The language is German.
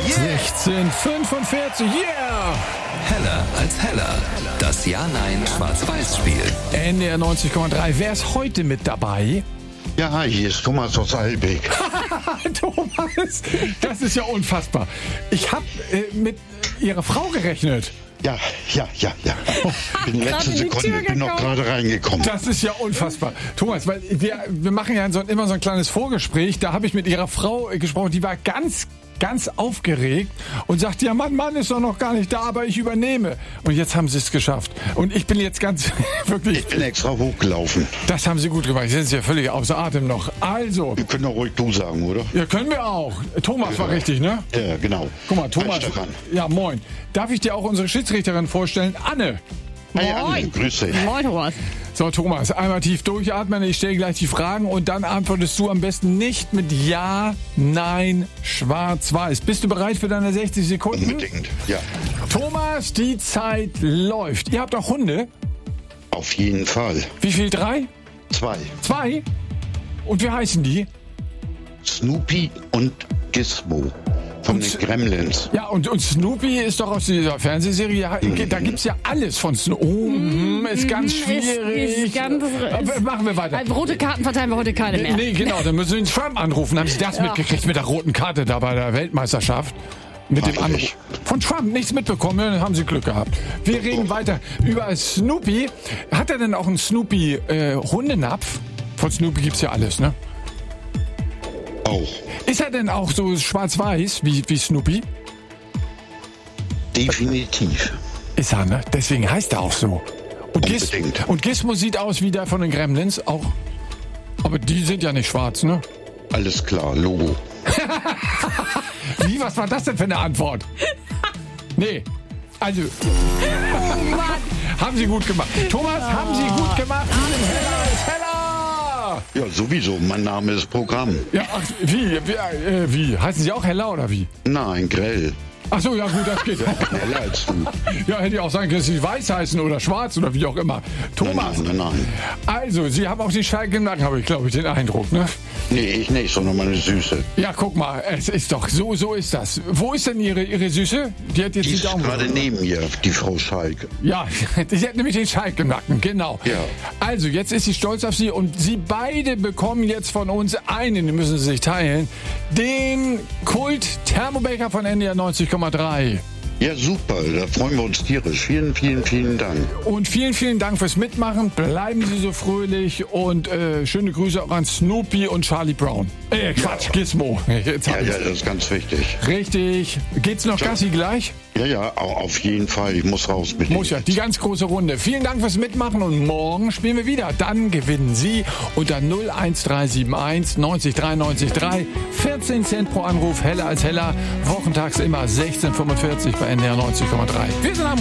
16:45, yeah! Heller als Heller. Das Ja-Nein-Schwarz-Weiß-Spiel. NDR 90,3. Wer ist heute mit dabei? Ja, hi, hier ist Thomas aus Eilbeek. Thomas, das ist ja unfassbar. Ich habe mit Ihrer Frau gerechnet. Ja. In der letzten Sekunde bin noch gerade reingekommen. Das ist ja unfassbar. Thomas, weil wir machen ja immer so ein kleines Vorgespräch. Da habe ich mit Ihrer Frau gesprochen. Die war ganz aufgeregt und sagt, ja, Mann ist doch noch gar nicht da, aber ich übernehme. Und jetzt haben Sie es geschafft. Und ich bin jetzt wirklich... Ich bin extra hochgelaufen. Das haben Sie gut gemacht. Sie sind ja völlig außer Atem noch. Also... Wir können doch ruhig du sagen, oder? Ja, können wir auch. Thomas war richtig, ne? Ja, genau. Guck mal, Thomas... Ja, moin. Darf ich dir auch unsere Schiedsrichterin vorstellen? Anne. Hi, Anne, grüß dich. Moin, Thomas. So, Thomas, einmal tief durchatmen. Ich stelle gleich die Fragen und dann antwortest du am besten nicht mit Ja, Nein, Schwarz-Weiß. Bist du bereit für deine 60 Sekunden? Unbedingt, ja. Thomas, die Zeit läuft. Ihr habt auch Hunde? Auf jeden Fall. Wie viel? 3? 2. 2? Und wie heißen die? Snoopy und Gizmo. Von den Gremlins. Ja, und Snoopy ist doch aus dieser Fernsehserie, da gibt's ja alles von Snoopy. Ist ganz schwierig. Machen wir weiter. Rote Karten verteilen wir heute keine mehr. Nee, genau, dann müssen wir den Trump anrufen. Haben Sie das mitgekriegt mit der roten Karte da bei der Weltmeisterschaft? Mit dem Anruf. Von Trump nichts mitbekommen, dann haben Sie Glück gehabt. Wir reden weiter über Snoopy. Hat er denn auch einen Snoopy-Hundenapf? Von Snoopy gibt's ja alles, ne? Auch. Ist er denn auch so schwarz-weiß wie Snoopy? Definitiv. Ist er, ne? Deswegen heißt er auch so. Und Gizmo sieht aus wie der von den Gremlins auch. Aber die sind ja nicht schwarz, ne? Alles klar, Logo. Wie, was war das denn für eine Antwort? Nee, also... Oh Mann. Haben Sie gut gemacht. Thomas, haben Sie gut gemacht. Heller ist Heller! Ja, sowieso. Mein Name ist Programm. Ja, ach, wie? Heißen Sie auch Heller oder wie? Nein, Grell. Ach so, ja gut, das geht. Heller als du. Ja, hätte ich auch sagen können, dass Sie weiß heißen oder schwarz oder wie auch immer. Thomas. Nein. Also, Sie haben auch die Schalke im Nacken, habe ich, glaube ich, den Eindruck, ne? Nee, ich nicht, sondern meine Süße. Ja, guck mal, es ist doch, so ist das. Wo ist denn Ihre Süße? Die hat jetzt Die die ist Daumen. gerade neben mir, die Frau Schalke. Ja, die hat nämlich den Schalke im Nacken, genau. Ja. Also, jetzt ist sie stolz auf Sie und Sie beide bekommen jetzt von uns einen, den müssen Sie sich teilen, den Kult-Thermobecher von NDR 90,3. Ja, super, da freuen wir uns tierisch. Vielen, vielen, vielen Dank. Und vielen, vielen Dank fürs Mitmachen. Bleiben Sie so fröhlich und schöne Grüße auch an Snoopy und Charlie Brown. Quatsch, Gizmo. Jetzt Ja, das ist ganz wichtig. Richtig. Geht's noch Gassi gleich? Ja, auf jeden Fall. Ich muss raus mit Muss ja, die ganz große Runde. Vielen Dank fürs Mitmachen und morgen spielen wir wieder. Dann gewinnen Sie unter 01371 90 93 3. 14 Cent pro Anruf, Heller als Heller. Wochentags immer 16:45 bei NDR 90,3. Wir sind am